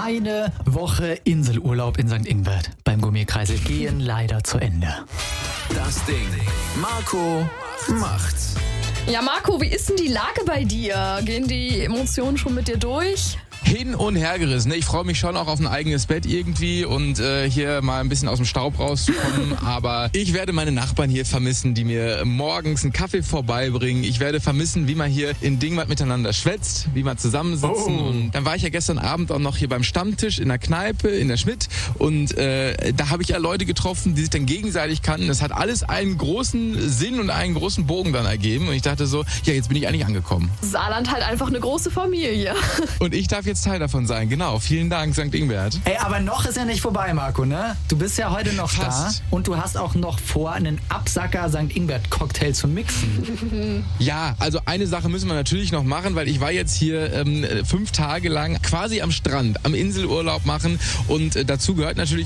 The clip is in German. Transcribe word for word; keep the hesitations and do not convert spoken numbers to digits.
Eine Woche Inselurlaub in Sankt Ingbert beim Gummikreisel gehen leider zu Ende. Das Ding. Marco macht's. Ja, Marco, wie ist denn die Lage bei dir? Gehen die Emotionen schon mit dir durch? Hin und her gerissen. Ich freue mich schon auch auf ein eigenes Bett irgendwie und äh, hier mal ein bisschen aus dem Staub rauszukommen. Aber ich werde meine Nachbarn hier vermissen, die mir morgens einen Kaffee vorbeibringen. Ich werde vermissen, wie man hier in Dingwart miteinander schwätzt, wie man zusammensitzen. Oh. Und dann war ich ja gestern Abend auch noch hier beim Stammtisch in der Kneipe, in der Schmidt. Und äh, da habe ich ja Leute getroffen, die sich dann gegenseitig kannten. Das hat alles einen großen Sinn und einen großen Bogen dann ergeben. Und ich dachte so, ja, jetzt bin ich eigentlich angekommen. Saarland halt einfach eine große Familie. Und ich darf jetzt Teil davon sein. Genau. Vielen Dank, Sankt Ingbert. Ey, aber noch ist ja nicht vorbei, Marco, ne? Du bist ja heute noch Fast. da und du hast auch noch vor, einen Absacker Sankt Ingbert-Cocktail zu mixen. Ja, also eine Sache müssen wir natürlich noch machen, weil ich war jetzt hier ähm, fünf Tage lang quasi am Strand, am Inselurlaub machen und äh, dazu gehört natürlich